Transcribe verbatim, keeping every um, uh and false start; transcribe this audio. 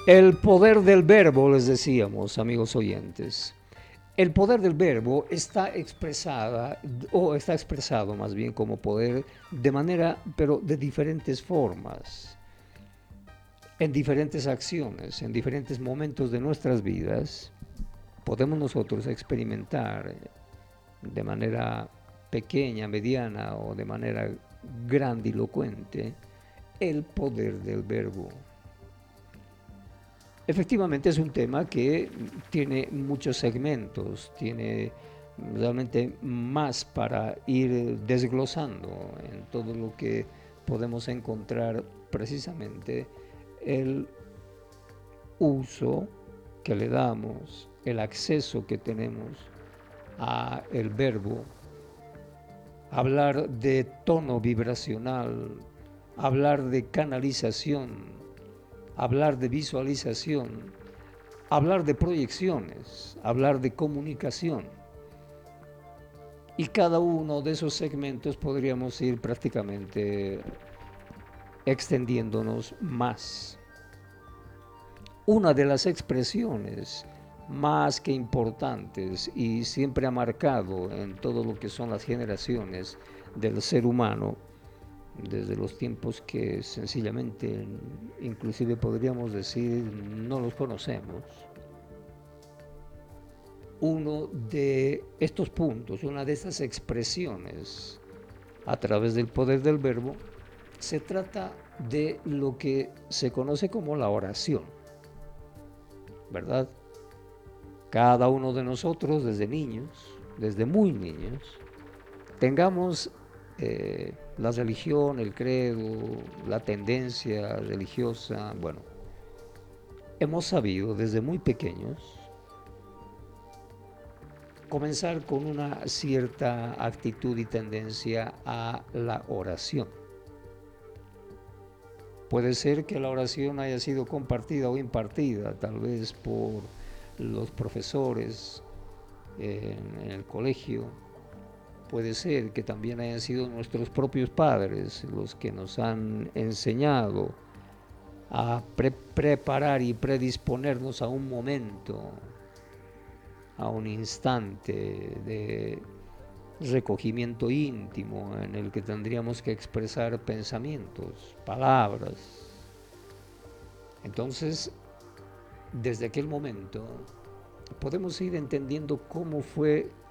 El poder del verbo, les decíamos, amigos oyentes. El poder del verbo está expresada, o está expresado más bien como poder de manera, pero de diferentes formas, en diferentes acciones, en diferentes momentos de nuestras vidas. Podemos nosotros experimentar de manera pequeña, mediana o de manera grandilocuente el poder del verbo. Efectivamente es un tema que tiene muchos segmentos, tiene realmente más para ir desglosando en todo lo que podemos encontrar precisamente el uso que le damos, el acceso que tenemos a el verbo, hablar de tono vibracional, hablar de canalización, hablar de visualización, hablar de proyecciones, hablar de comunicación. Y cada uno de esos segmentos podríamos ir prácticamente extendiéndonos más. Una de las expresiones más que importantes y siempre ha marcado en todo lo que son las generaciones del ser humano, desde los tiempos que sencillamente, inclusive podríamos decir, no los conocemos. Uno de estos puntos, una de estas expresiones a través del poder del verbo, se trata de lo que se conoce como la oración, ¿verdad? Cada uno de nosotros desde niños, desde muy niños, tengamos eh, la religión, el credo, la tendencia religiosa, bueno, hemos sabido desde muy pequeños comenzar con una cierta actitud y tendencia a la oración. Puede ser que la oración haya sido compartida o impartida, tal vez por los profesores en, en el colegio. Puede ser que también hayan sido nuestros propios padres los que nos han enseñado a pre preparar y predisponernos a un momento, a un instante de recogimiento íntimo en el que tendríamos que expresar pensamientos, palabras. Entonces, desde aquel momento podemos ir entendiendo cómo fue